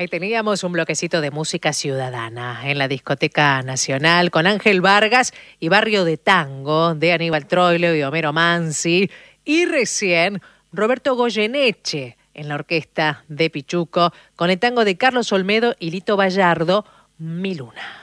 Ahí teníamos un bloquecito de música ciudadana en la Discoteca Nacional con Ángel Vargas y Barrio de Tango de Aníbal Troilo y Homero Mansi. Y recién Roberto Goyeneche en la orquesta de Pichuco con el tango de Carlos Olmedo y Lito Bayardo, Mi Luna.